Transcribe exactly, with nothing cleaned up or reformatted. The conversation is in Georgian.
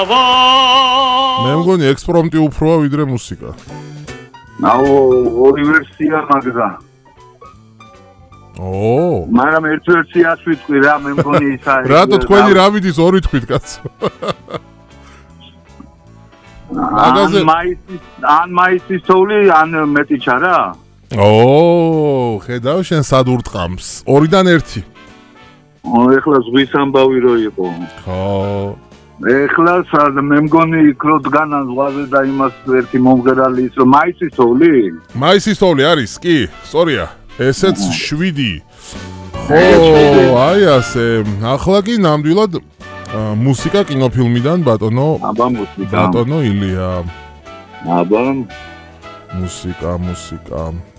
მე მგონი ექსპრომტი უფროა ვიდრე მუსიკა. აუ ორი ვერსია მაგდა. ო მაგრამ ერთ ვერსიას ვიტყვი რა მე მგონი ისა რატო თქვენი რა მიდის ორი თქვით კაცო მაგაზე მაისის ან მაისის თოვლი ან მეტი ჩარა ო ხედავ შენ სად ურტყამს ორიდან ერთი ო ეხლა ზღვის ამბავი რო იყო ხო ეხლა სად მე მგონი იქ რო დგანა ზღვაზე და იმას ერთი მომღერალი ის რომ მაისის თოვლი მაისის თოვლი არის კი სწორია ესეც შვიდი ხო აი ასე ახლა კი ნამდვილად მუსიკა კინოფილმიდან ბატონო აბა მუსიკა ბატონო ილია აბა მუსიკა მუსიკა